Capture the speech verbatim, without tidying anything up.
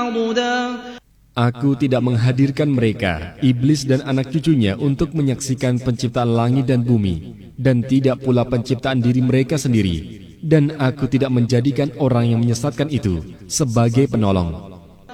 عضدا. Aku tidak menghadirkan mereka, iblis dan anak cucunya untuk menyaksikan penciptaan langit dan bumi, dan tidak pula penciptaan diri mereka sendiri. Dan aku tidak menjadikan orang yang menyesatkan itu sebagai penolong.